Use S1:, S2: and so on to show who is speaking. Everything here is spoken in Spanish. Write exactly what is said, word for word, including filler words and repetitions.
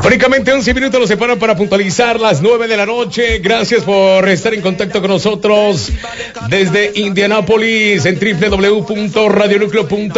S1: Únicamente once minutos nos separan para puntualizar las nueve de la noche. Gracias por estar en contacto con nosotros desde Indianápolis en doble u doble u doble u punto radio núcleo punto com.